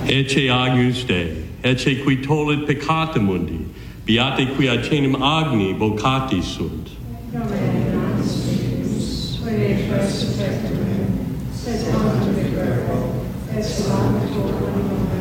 Ecce agnus Dei, ecce qui tollit peccata mundi, beate qui acenem agni vocati sunt. Et